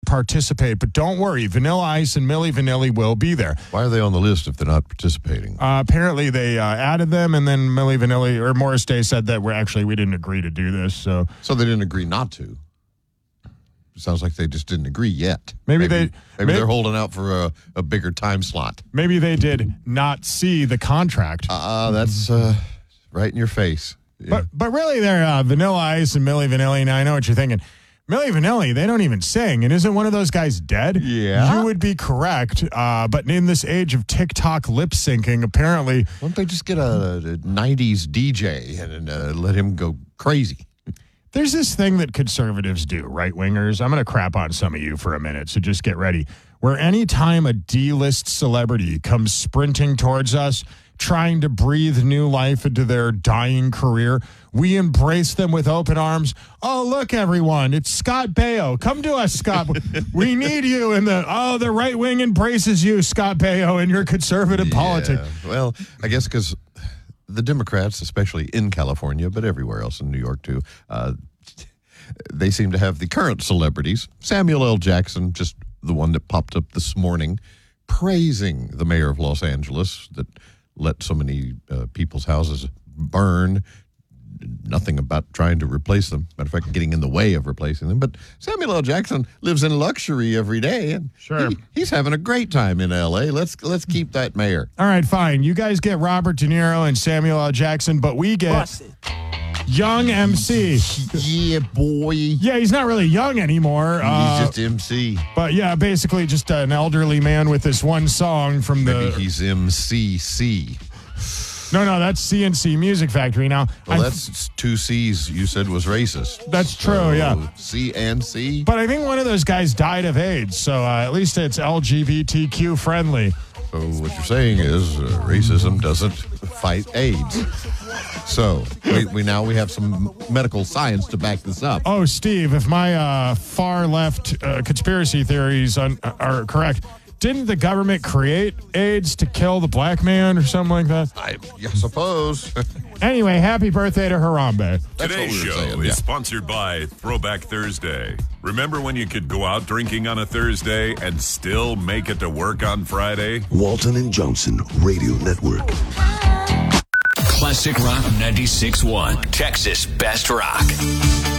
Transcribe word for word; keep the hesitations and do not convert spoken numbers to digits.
participate. But don't worry, Vanilla Ice and Milli Vanilli will be there. Why are they on the list if they're not participating? Uh, apparently, they uh, added them, and then Milli Vanilli or Morris Day said that we're actually we didn't agree to do this. So, so they didn't agree not to. Sounds like they just didn't agree yet. Maybe, maybe they maybe, maybe they're holding out for a, a bigger time slot. Maybe they did not see the contract. Uh, that's uh, right in your face. Yeah. But but really, they're uh, Vanilla Ice and Milli Vanilli. Now I know what you're thinking. Milli Vanilli, they don't even sing, and isn't one of those guys dead? Yeah, you would be correct. Uh, but in this age of TikTok lip syncing, apparently, why don't they just get a, a nineties D J and uh, let him go crazy? There's this thing that conservatives do, right-wingers. I'm going to crap on some of you for a minute, so just get ready. Where anytime a D-list celebrity comes sprinting towards us, trying to breathe new life into their dying career, we embrace them with open arms. Oh, look, everyone, it's Scott Baio. Come to us, Scott. We need you. And the, oh, the right wing embraces you, Scott Baio, in your conservative yeah. politics. Well, I guess because the Democrats, especially in California, but everywhere else in New York too, uh, they seem to have the current celebrities. Samuel L. Jackson, just the one that popped up this morning, praising the mayor of Los Angeles that let so many uh, people's houses burn. Nothing about trying to replace them. Matter of fact, getting in the way of replacing them. But Samuel L. Jackson lives in luxury every day, and sure. he, he's having a great time in L A. Let's let's keep that mayor. All right, fine. You guys get Robert De Niro and Samuel L. Jackson, but we get young M C. Yeah, boy. Yeah, he's not really young anymore. He's uh, just M C. But yeah, basically just an elderly man with this one song from the... Maybe he's M C C. No, no, that's C N C Music Factory. Now, well, I'm, that's two C's you said was racist. That's true, so, yeah. C and C. But I think one of those guys died of AIDS, so uh, at least it's L G B T Q friendly. So what you're saying is uh, racism doesn't fight AIDS. So we, we now we have some medical science to back this up. Oh, Steve, if my uh, far left uh, conspiracy theories un- are correct, didn't the government create AIDS to kill the black man or something like that? I, I suppose. Anyway, happy birthday to Harambe. Today's show saying, is yeah. sponsored by Throwback Thursday. Remember when you could go out drinking on a Thursday and still make it to work on Friday? Walton and Johnson Radio Network. Classic Rock ninety-six point one, Texas Best Rock.